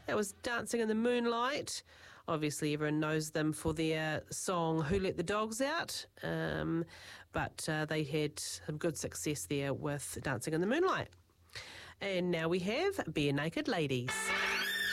That was Dancing in the Moonlight. Obviously, everyone knows them for their song Who Let the Dogs Out, but they had some good success there with Dancing in the Moonlight. And now we have Bare Naked Ladies.